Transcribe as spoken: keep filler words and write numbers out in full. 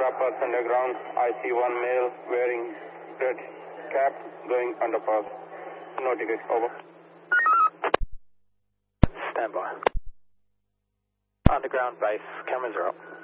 Underpass underground. I see one male wearing red cap going underpass. No ticket. Over. Stand by. Underground base. Cameras are up.